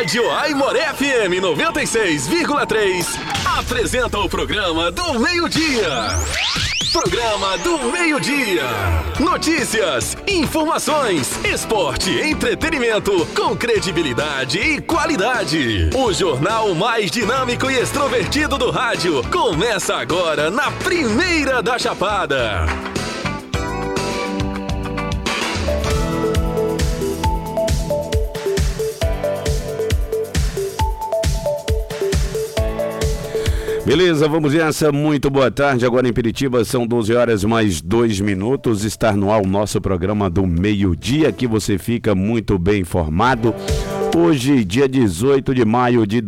Rádio Aimoré FM 96,3 apresenta o programa do meio-dia. Programa do meio-dia. Notícias, informações, esporte, entretenimento com credibilidade e qualidade. O jornal mais dinâmico e extrovertido do rádio começa agora na primeira da Chapada. Beleza, vamos nessa. Muito boa tarde. Agora em Piritiba são 12 horas mais 2 minutos. Está no ar o nosso programa do meio-dia, que você fica muito bem informado. Hoje, dia 18 de maio de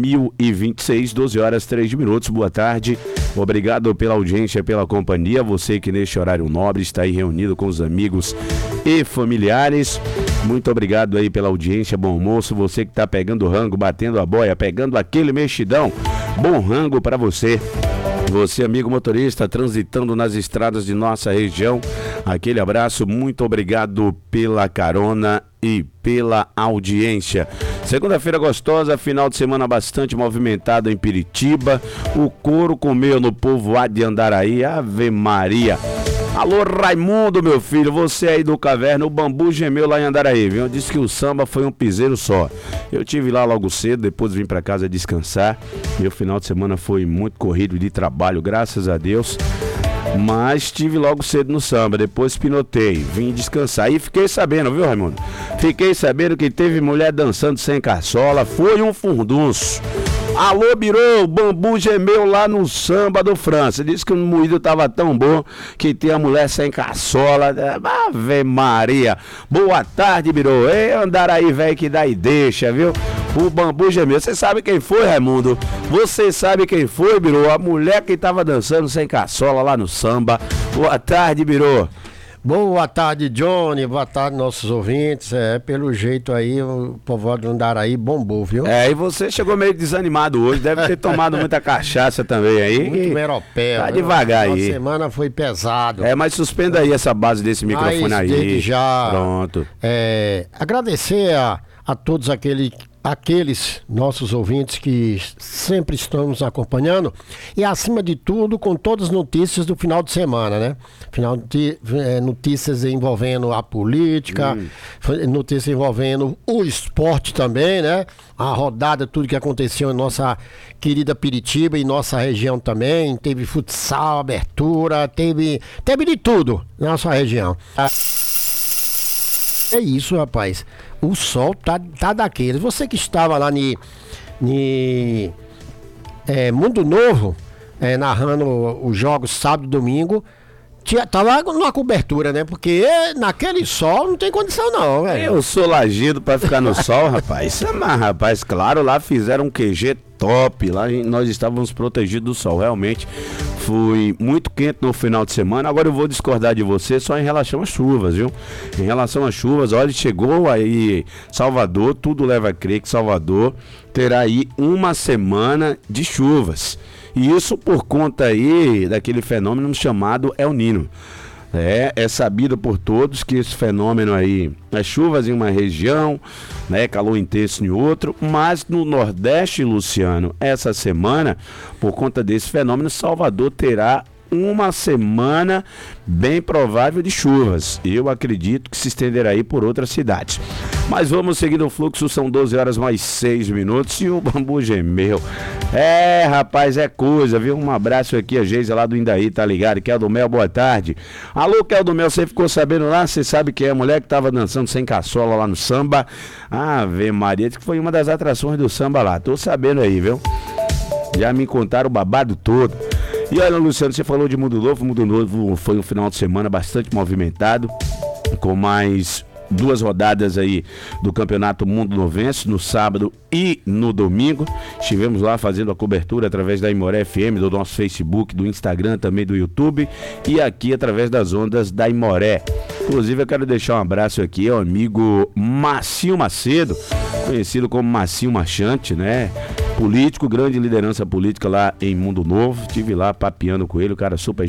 2026, 12 horas 3 minutos. Boa tarde. Obrigado pela audiência, pela companhia. Você que neste horário nobre está aí reunido com os amigos e familiares. Muito obrigado aí pela audiência, bom almoço. Você que está pegando rango, batendo a boia, pegando aquele mexidão. Bom rango para você. Você, amigo motorista, transitando nas estradas de nossa região. Aquele abraço, muito obrigado pela carona e pela audiência. Segunda-feira gostosa, final de semana bastante movimentado em Piritiba. O couro comeu no povoado de Andaraí. Ave Maria. Alô, Raimundo, meu filho, você aí do Caverna, o bambu gemeu lá em Andaraí, viu? Eu disse que o samba foi um piseiro só. Eu tive lá logo cedo, depois vim pra casa descansar. Meu final de semana foi muito corrido de trabalho, graças a Deus. Mas estive logo cedo no samba, depois pinotei, vim descansar. E fiquei sabendo, viu, Raimundo? Fiquei sabendo que teve mulher dançando sem caçola, foi um furdunço. Alô, Birô, o bambu gemeu lá no samba do França. Disse que o moído tava tão bom que tem a mulher sem caçola. Ave Maria. Boa tarde, Birô. Ei, Andaraí, velho, que dá e deixa, viu? O bambu gemeu. Você sabe quem foi, Raimundo? Você sabe quem foi, Birô? A mulher que tava dançando sem caçola lá no samba. Boa tarde, Birô. Boa tarde, Johnny. Boa tarde, nossos ouvintes. Pelo jeito aí, o povoado de Andaraí bombou, viu? E você chegou meio desanimado hoje. Deve ter tomado muita cachaça também aí. Muito meropéu. Tá devagar aí. A semana foi pesado. Mas suspenda aí essa base desse microfone aí. Desde já. Pronto. Agradecer a todos aqueles nossos ouvintes que sempre estão nos acompanhando e, acima de tudo, com todas as notícias do final de semana, né? Notícias envolvendo a política, notícias envolvendo o esporte também, né? A rodada, tudo que aconteceu em nossa querida Piritiba e nossa região também. Teve futsal, abertura, teve de tudo na nossa região. É isso, rapaz. O sol tá daqueles. Você que estava lá em Mundo Novo, narrando os jogos sábado e domingo, tava numa cobertura, né? Porque naquele sol não tem condição não, velho. Eu sou lagido pra ficar no sol, rapaz. Mas, rapaz, claro, lá fizeram um QG top. Lá nós estávamos protegidos do sol. Realmente foi muito quente no final de semana. Agora eu vou discordar de você só em relação às chuvas, viu? Em relação às chuvas, olha, chegou aí Salvador, tudo leva a crer que Salvador terá aí uma semana de chuvas. E isso por conta aí daquele fenômeno chamado El Niño. É sabido por todos que esse fenômeno aí, as chuvas em uma região, né, calor intenso em outro, mas no Nordeste, Luciano, essa semana, por conta desse fenômeno, Salvador terá uma semana bem provável de chuvas. Eu acredito que se estenderá aí por outras cidades. Mas vamos seguir o fluxo, são 12 horas mais 6 minutos e o bambu gemeu. Rapaz, é coisa, viu? Um abraço aqui, a Geisa lá do Indaí, tá ligado? Keldomel, boa tarde. Alô, Keldomel, você ficou sabendo lá? Você sabe que é a mulher que tava dançando sem caçola lá no samba? Ave Maria, que foi uma das atrações do samba lá. Tô sabendo aí, viu? Já me contaram o babado todo. E olha, Luciano, você falou de Mundo Novo. Mundo Novo foi um final de semana bastante movimentado, com mais 2 rodadas aí do Campeonato Mundo Novense, no sábado e no domingo. Estivemos lá fazendo a cobertura através da Aimoré FM, do nosso Facebook, do Instagram, também do YouTube, e aqui através das ondas da Aimoré. Inclusive eu quero deixar um abraço aqui ao amigo Marcinho Macedo, conhecido como Marcinho Machante, né? Político, grande liderança política lá em Mundo Novo. Estive lá papeando com ele, o cara super